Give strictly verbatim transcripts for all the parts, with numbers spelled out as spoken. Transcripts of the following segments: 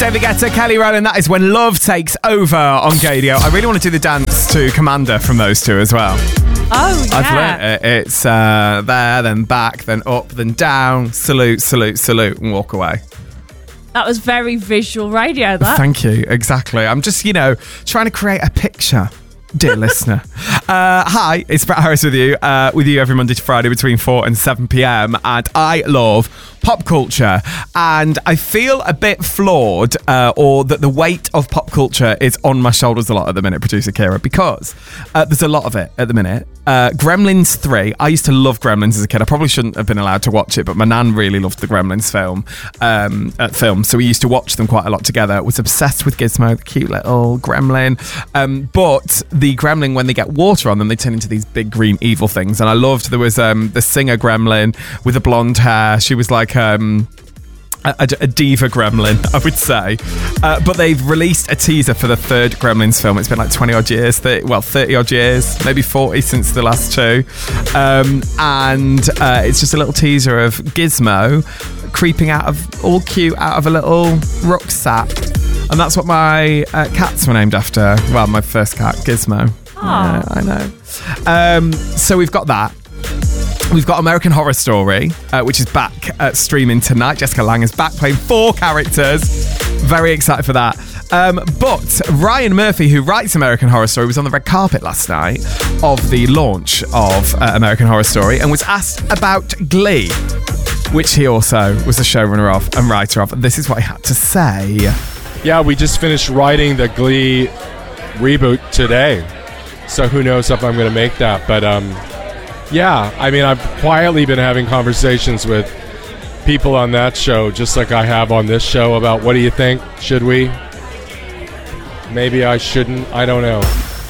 David Guetta, Kelly Rowland, that is When Love Takes Over on Gadio. I really want to do the dance to Commander from those two as well. Oh, yeah. I've learnt it. It's uh, there, then back, then up, then down, salute, salute, salute, and walk away. That was very visual radio, that. Thank you, exactly. I'm just, you know, trying to create a picture, dear listener. Uh, hi, it's Brett Harris with you, uh, with you every Monday to Friday between four and seven p.m. And I love pop culture, and I feel a bit flawed, uh, or that the weight of pop culture is on my shoulders a lot at the minute, producer Kira, because uh, there's a lot of it at the minute. Uh, Gremlins three. I used to love Gremlins as a kid. I probably shouldn't have been allowed to watch it, but my nan really loved the Gremlins film, um, uh, film, so we used to watch them quite a lot together. Was obsessed with Gizmo, the cute little gremlin. Um, but the gremlin, when they get water on them, they turn into these big green evil things. And I loved, there was um, the singer gremlin with the blonde hair. She was like um, a, a, a diva gremlin, I would say. Uh, but they've released a teaser for the third Gremlins film. It's been like twenty odd years, thirty, well, thirty odd years, maybe forty since the last two. Um, and uh, it's just a little teaser of Gizmo creeping out of, all cute, out of a little rucksack. And that's what my uh, cats were named after. Well, my first cat, Gizmo. Yeah, I know. Um, so we've got that. We've got American Horror Story, uh, which is back uh, streaming tonight. Jessica Lange is back playing four characters. Very excited for that. Um, but Ryan Murphy, who writes American Horror Story, was on the red carpet last night of the launch of uh, American Horror Story and was asked about Glee, which he also was the showrunner of and writer of. And this is what he had to say. Yeah, we just finished writing the Glee reboot today. So who knows if I'm going to make that. But um, yeah, I mean, I've quietly been having conversations with people on that show, just like I have on this show, about what do you think? Should we? Maybe I shouldn't. I don't know.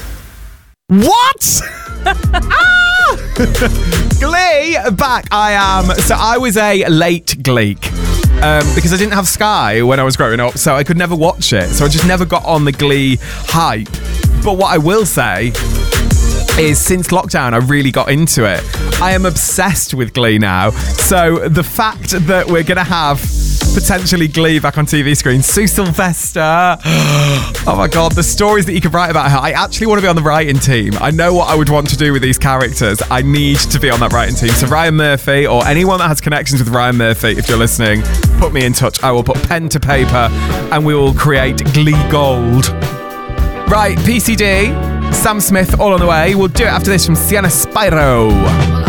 What? Ah! Glee back. I am. So I was a late Gleek. Um, because I didn't have Sky when I was growing up, so I could never watch it. So I just never got on the Glee hype. But what I will say is, since lockdown, I really got into it. I am obsessed with Glee now. So the fact that we're going to have potentially Glee back on T V screens, Sue Sylvester, oh my God, the stories that you could write about her. I actually want to be on the writing team. I know what I would want to do with these characters. I need to be on that writing team. So Ryan Murphy, or anyone that has connections with Ryan Murphy, if you're listening, put me in touch. I will put pen to paper and we will create Glee Gold. Right, P C D, Sam Smith, all on the way. We'll do it after this from Sienna Spyro.